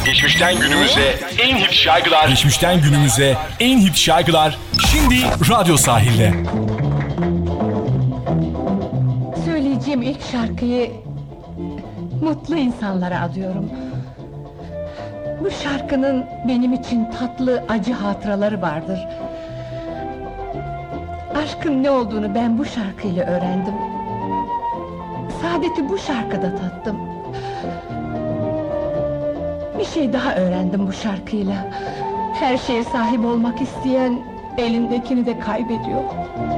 Geçmişten günümüze en hit şarkılar. Geçmişten günümüze en hit şarkılar şimdi Radyo Sahil'de. Söyleyeceğim ilk şarkıyı mutlu insanlara adıyorum. Bu şarkının benim için tatlı, acı hatıraları vardır. Aşkın ne olduğunu ben bu şarkıyla öğrendim. Saadeti bu şarkıda tattım. Bir şey daha öğrendim bu şarkıyla. Her şeye sahip olmak isteyen elindekini de kaybediyor.